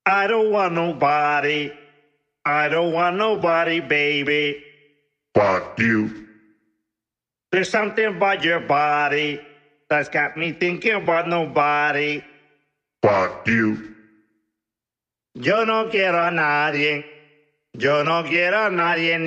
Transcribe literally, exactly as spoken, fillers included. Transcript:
I don't want nobody. I don't want nobody, baby. Fuck you. There's something about your body that's got me thinking about nobody. Fuck you. Yo no quiero a nadie. Yo no quiero a nadie.